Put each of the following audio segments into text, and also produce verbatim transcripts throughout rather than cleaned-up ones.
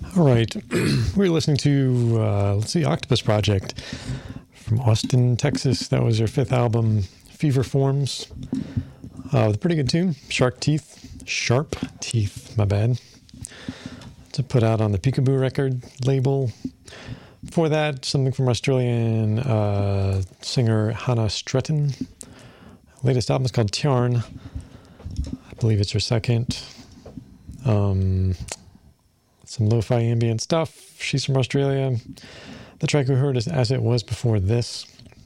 All right. We're listening to, uh, let's see, Octopus Project from Austin, Texas. That was their fifth album, Fever Forms. Uh, with a pretty good tune, Shark Teeth. Sharp Teeth, my bad. To put out on the Peekaboo record label. Before that, something from Australian uh, singer Hannah Stretton. Latest album is called Tjarn. I believe it's her second. Um... Some lo-fi ambient stuff. She's from Australia. The track we heard is As It Was before this.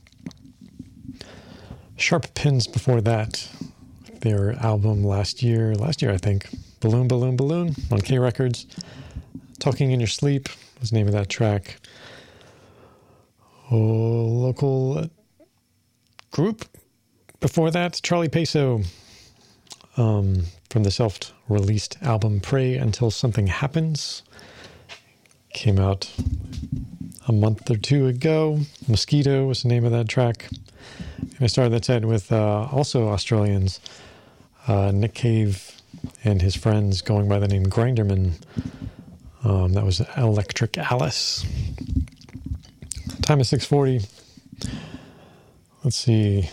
Sharp Pins before that. Their album last year, last year I think, Balloon, Balloon, Balloon on K Records. Talking in Your Sleep was the name of that track. Oh, local group before that, Charlie Peso. Um, from the self-released album Pray Until Something Happens. Came out a month or two ago. Mosquito was the name of that track. And I started that set with uh, also Australians, uh, Nick Cave and his friends going by the name Grinderman. Um, that was Electric Alice. Time is six forty. Let's see.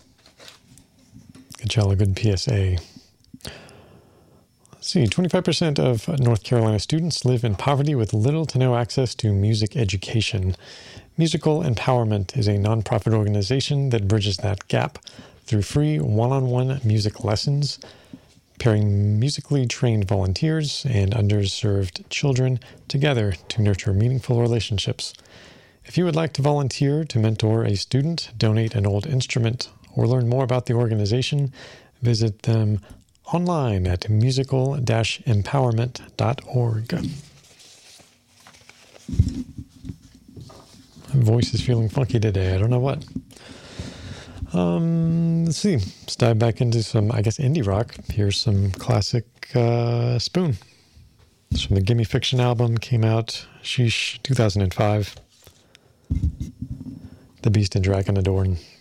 Good job, a good P S A. Let's see, twenty-five percent of North Carolina students live in poverty with little to no access to music education. Musical Empowerment is a nonprofit organization that bridges that gap through free one-on-one music lessons, pairing musically trained volunteers and underserved children together to nurture meaningful relationships. If you would like to volunteer to mentor a student, donate an old instrument, or learn more about the organization, visit them online at musical dash empowerment dot org. My voice is feeling funky today. I don't know what. Um, let's see. Let's dive back into some, I guess, indie rock. Here's some classic uh, Spoon. It's from the Gimme Fiction album. Came out, sheesh, two thousand five. The Beast and Dragon Adorn.